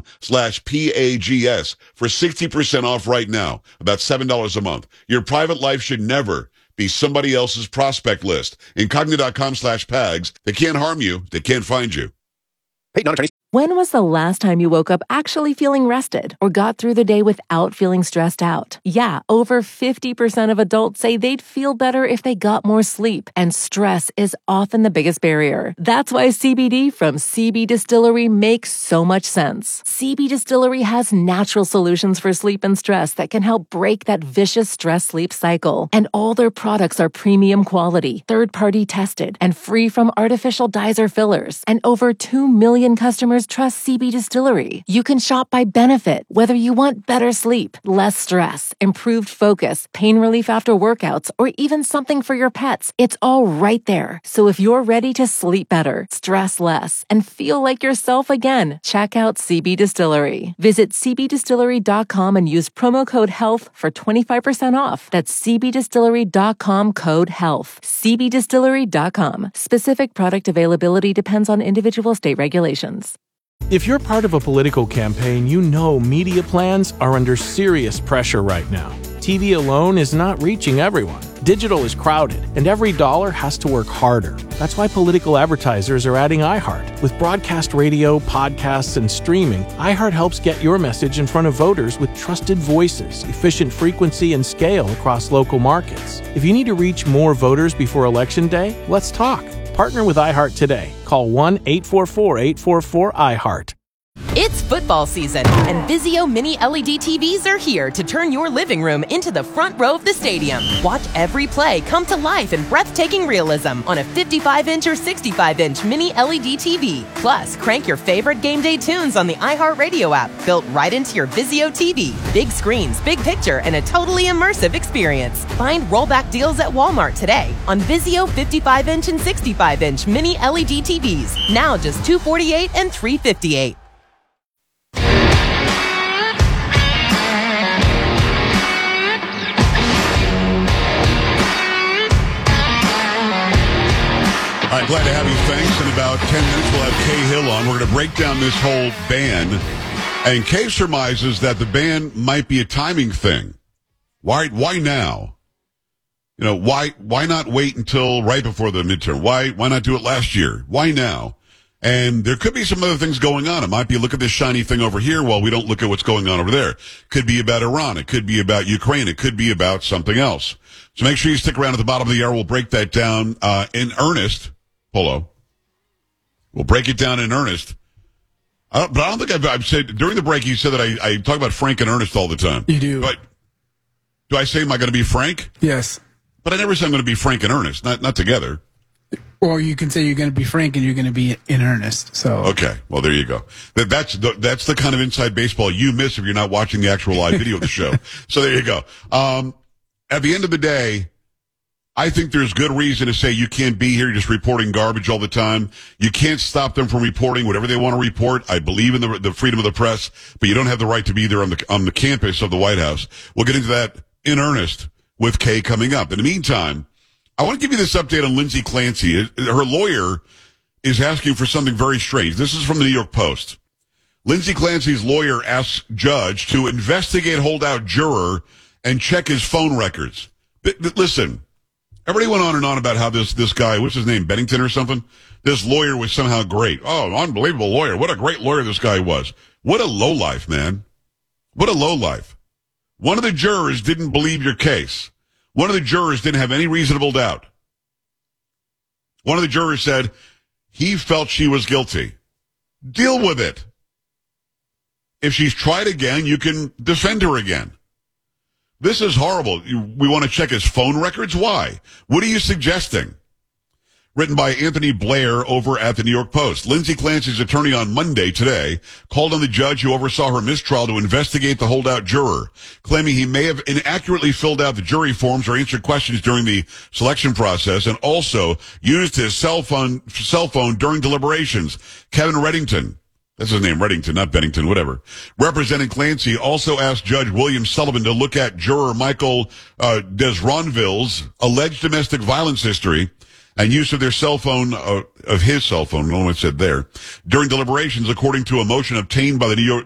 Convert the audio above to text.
Incognito.com/PAGS for 60% off right now, about $7 a month. Your private life should never be somebody else's prospect list. Incognito.com/PAGS. They can't harm you. They can't find you. Hey, non-attorneys. When was the last time you woke up actually feeling rested or got through the day without feeling stressed out? Yeah, over 50% of adults say they'd feel better if they got more sleep, and stress is often the biggest barrier. That's why CBD from CB Distillery makes so much sense. CB Distillery has natural solutions for sleep and stress that can help break that vicious stress-sleep cycle. And all their products are premium quality, third-party tested, and free from artificial dyes or fillers. And over 2 million customers trust CB Distillery. You can shop by benefit, whether you want better sleep, less stress, improved focus, pain relief after workouts, or even something for your pets. It's all right there. So if you're ready to sleep better, stress less, and feel like yourself again, check out CB Distillery. Visit cbdistillery.com and use promo code HEALTH for 25% off. That's cbdistillery.com, code HEALTH. cbdistillery.com. Specific product availability depends on individual state regulations. If you're part of a political campaign, you know media plans are under serious pressure right now. TV alone is not reaching everyone. Digital is crowded, and every dollar has to work harder. That's why political advertisers are adding iHeart. With broadcast radio, podcasts, and streaming, iHeart helps get your message in front of voters with trusted voices, efficient frequency, and scale across local markets. If you need to reach more voters before Election Day, let's talk. Partner with iHeart today. Call 1-844-844-iHeart. It's football season, and Vizio Mini LED TVs are here to turn your living room into the front row of the stadium. Watch every play come to life in breathtaking realism on a 55-inch or 65-inch Mini LED TV. Plus, crank your favorite game day tunes on the iHeartRadio app, built right into your Vizio TV. Big screens, big picture, and a totally immersive experience. Find rollback deals at Walmart today on Vizio 55-inch and 65-inch Mini LED TVs. Now just $248 and $358. All right, glad to have you. Thanks. In about 10 minutes, we'll have Kay Hill on. We're going to break down this whole ban. And Kay surmises that the ban might be a timing thing. Why now? You know, why not wait until right before the midterm? Why not do it last year? Why now? And there could be some other things going on. It might be, look at this shiny thing over here while we don't look at what's going on over there. Could be about Iran. It could be about Ukraine. It could be about something else. So make sure you stick around at the bottom of the hour. We'll break that down in earnest. Polo. We'll break it down in earnest. But I don't think I've said, during the break, you said that I talk about Frank and Ernest all the time. You do. But do I say, am I going to be Frank? Yes. But I never say I'm going to be Frank and Ernest, not together. Or you can say you're going to be Frank and you're going to be in earnest. So okay, well there you go. That's the kind of inside baseball you miss if you're not watching the actual live video of the show. So there you go. At the end of the day, I think there's good reason to say you can't be here just reporting garbage all the time. You can't stop them from reporting whatever they want to report. I believe in the freedom of the press, but you don't have the right to be there on the campus of the White House. We'll get into that in earnest with Kay coming up. In the meantime, I want to give you this update on Lindsay Clancy. Her lawyer is asking for something very strange. This is from the New York Post. Lindsay Clancy's lawyer asks judge to investigate holdout juror and check his phone records. But listen. Everybody went on and on about how this guy, what's his name, Bennington or something? This lawyer was somehow great. Oh, unbelievable lawyer. What a great lawyer this guy was. What a lowlife, man. What a lowlife. One of the jurors didn't believe your case. One of the jurors didn't have any reasonable doubt. One of the jurors said he felt she was guilty. Deal with it. If she's tried again, you can defend her again. This is horrible. We want to check his phone records? Why? What are you suggesting? Written by Anthony Blair over at the New York Post. Lindsay Clancy's attorney on Monday today called on the judge who oversaw her mistrial to investigate the holdout juror, claiming he may have inaccurately filled out the jury forms or answered questions during the selection process and also used his cell phone during deliberations. Kevin Reddington. That's his name, Reddington, not Bennington, whatever. Representing Clancy also asked Judge William Sullivan to look at juror Michael Desronville's alleged domestic violence history and use of their cell phone, of his cell phone, no one said there, during deliberations, according to a motion obtained by the New York